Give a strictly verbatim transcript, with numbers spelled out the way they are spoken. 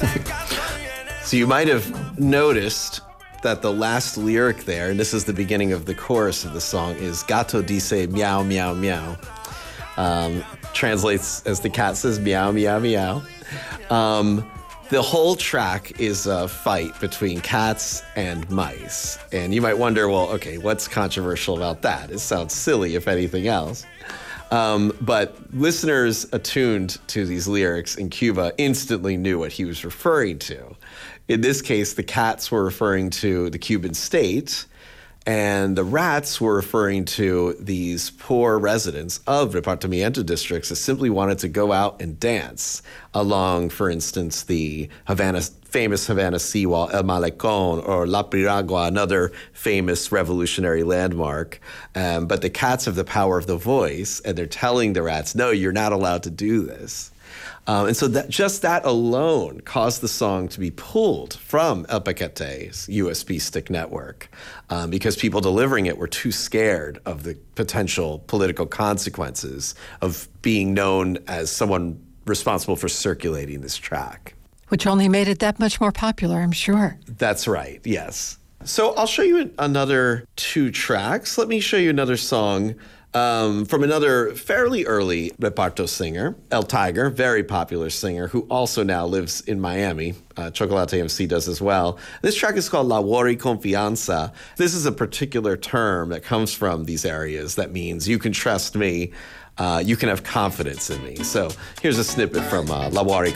So you might have noticed that the last lyric there, and this is the beginning of the chorus of the song, is Gato dice meow, meow, meow. Um, translates as the cat says meow, meow, meow. Um, the whole track is a fight between cats and mice. And you might wonder, well, okay, what's controversial about that? It sounds silly, if anything else. Um, but listeners attuned to these lyrics in Cuba instantly knew what he was referring to. In this case, the cats were referring to the Cuban state, and the rats were referring to these poor residents of repartimiento districts that simply wanted to go out and dance along, for instance, the Havana, famous Havana seawall, El Malecón, or La Piragua, another famous revolutionary landmark. Um, but the cats have the power of the voice, and they're telling the rats, no, you're not allowed to do this. Um, and so that just that alone caused the song to be pulled from El Paquete's U S B stick network um, because people delivering it were too scared of the potential political consequences of being known as someone responsible for circulating this track. Which only made it that much more popular, I'm sure. That's right, yes. So I'll show you another two tracks. Let me show you another song Um, from another fairly early reparto singer, El Tiger, very popular singer, who also now lives in Miami. Uh, Chocolate M C does as well. This track is called Labor y Confianza. This is a particular term that comes from these areas that means you can trust me, uh, you can have confidence in me. So here's a snippet from uh, Labor y